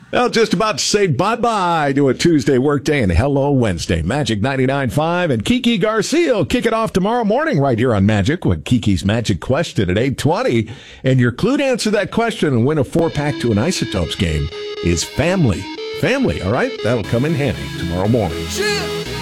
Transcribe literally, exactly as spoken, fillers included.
Well, just about to say bye-bye to a Tuesday workday and hello Wednesday. Magic ninety-nine point five and Kiki Garcia will kick it off tomorrow morning right here on Magic with Kiki's Magic Question at eight twenty. And your clue to answer that question and win a four-pack to an Isotopes game is family. Family, all right? That'll come in handy tomorrow morning. Chill.